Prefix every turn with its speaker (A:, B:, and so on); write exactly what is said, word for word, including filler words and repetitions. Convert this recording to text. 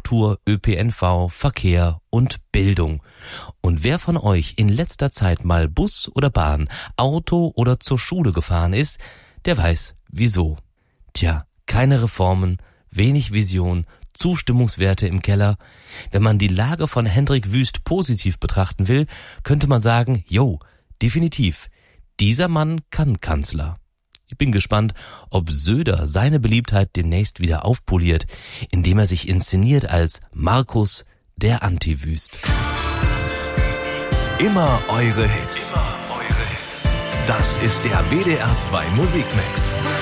A: Infrastruktur, Ö P N V, Verkehr und Bildung. Und wer von euch in letzter Zeit mal Bus oder Bahn, Auto oder zur Schule gefahren ist, der weiß wieso. Tja, keine Reformen, wenig Vision, Zustimmungswerte im Keller. Wenn man die Lage von Hendrik Wüst positiv betrachten will, könnte man sagen, jo, definitiv, dieser Mann kann Kanzler. Ich bin gespannt, ob Söder seine Beliebtheit demnächst wieder aufpoliert, indem er sich inszeniert als Markus, der Anti-Wüst.
B: Immer eure Hits. Das ist der W D R zwei Musikmix.